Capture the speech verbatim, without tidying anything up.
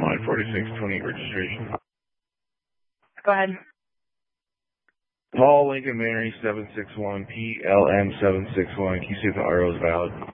line forty-six twenty registration. Go ahead. Paul Lincoln Mary seven six one P L M seven six one. Can you see if the R O is valid?